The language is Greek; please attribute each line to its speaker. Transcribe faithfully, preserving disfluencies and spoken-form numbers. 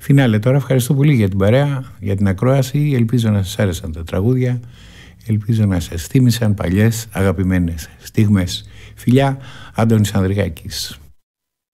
Speaker 1: Φινάλε τώρα, ευχαριστώ πολύ για την παρέα, για την ακρόαση. Ελπίζω να σας άρεσαν τα τραγούδια. Ελπίζω να σας θύμισαν παλιές αγαπημένες στιγμές. Φιλιά, Άντωνης Ανδρικάκης.